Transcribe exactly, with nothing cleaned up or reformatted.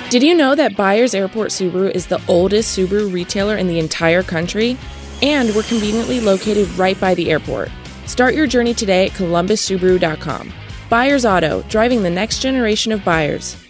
Did you know that Byers Airport Subaru is the oldest Subaru retailer in the entire country? And we're conveniently located right by the airport. Start your journey today at columbus subaru dot com. Byers Auto, driving the next generation of buyers.